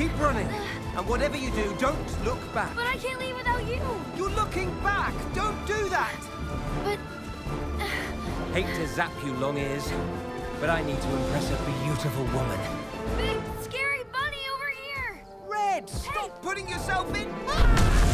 Keep running. And whatever you do, don't look back. But I can't leave without you. You're looking back. Don't do that. But... Hate to zap you, long ears, but I need to impress a beautiful woman. Big, scary bunny over here. Red, stop putting yourself in.